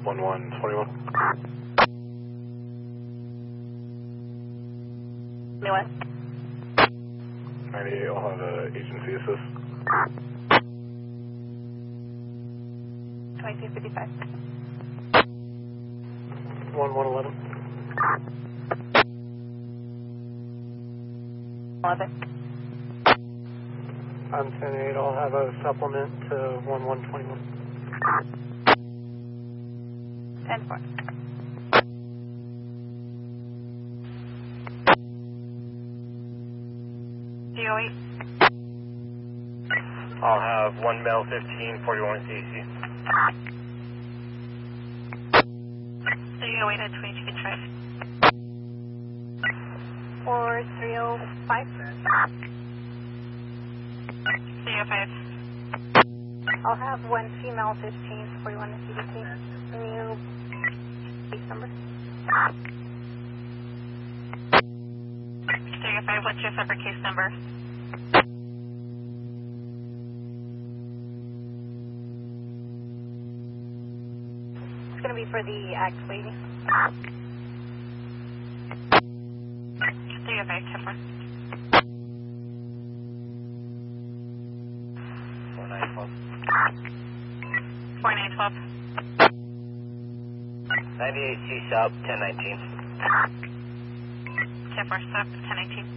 1121. 21. 98, I'll have agency assist. 2255. 1111. 11. I'm 10-8, I'll have a supplement to 1121. 10-4. DO8. I'll have 1 Mel 15, 41 CC. DO8 at 2255. 4305. 305. I'll have 1 female 15, 41 CDC. New case number. 305, what's your separate case number? It's going to be for the act lady. 305, 10-4. 4912. 4912. 98 C sub 1019. 10-4, sub 1018.